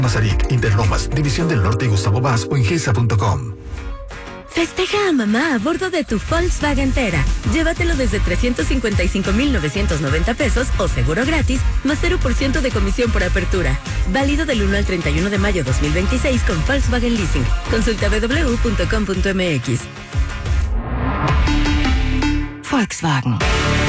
Mazarik, Interlomas, División del Norte y Gustavo Vaz o en gesa.com. Festeja a mamá a bordo de tu Volkswagen Tera. Llévatelo desde 355,990 pesos o seguro gratis, más 0% de comisión por apertura. Válido del 1 al 31 de mayo 2026 con Volkswagen Leasing. Consulta www.com.mx. Volkswagen.